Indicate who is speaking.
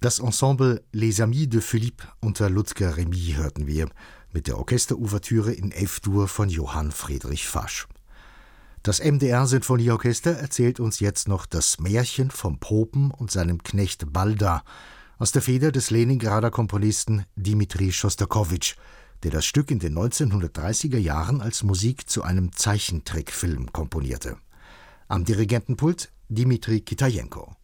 Speaker 1: Das Ensemble Les Amis de Philippe unter Ludger Remy hörten wir mit der Orchesterouvertüre in F-Dur von Johann Friedrich Fasch. Das MDR-Sinfonieorchester erzählt uns jetzt noch das Märchen vom Popen und seinem Knecht Balda aus der Feder des Leningrader Komponisten Dmitri Schostakowitsch, der das Stück in den 1930er Jahren als Musik zu einem Zeichentrickfilm komponierte. Am Dirigentenpult Dmitri Kitajenko.